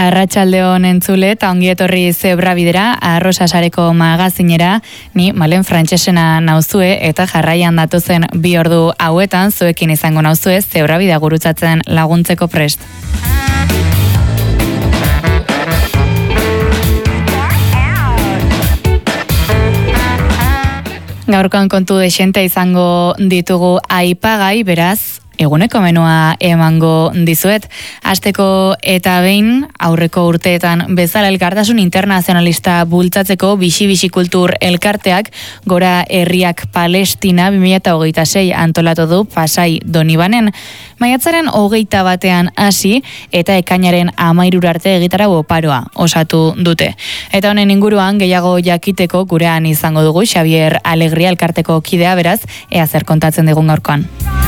Arratsaldeon entzule eta ongi etorri Zebrabidera, Arrosa Sareko magazinera, ni Malen Frantsesena nauzue eta jarraian datozen 2 ordu hauetan zuekin izango nauzue Zebrabida gurutzatzen laguntzeko prest. Gaurkoan kontu dexente izango ditugu aipagai, beraz, eguneko menua emango dizuet. Hasteko eta behin, aurreko urteetan bezala elkartasun internazionalista bultzatzeko bixi kultur elkarteak Gora Herriak Palestina 2026 antolatu du Pasai Donibanen. Maiatzaren 21 hasi eta ekainaren 13 arte egitarau oparoa osatu dute. Eta honen inguruan gehiago jakiteko gurean izango dugu Xabier Alegria elkarteko kidea, beraz, ea zer kontatzen digun gaurkoan.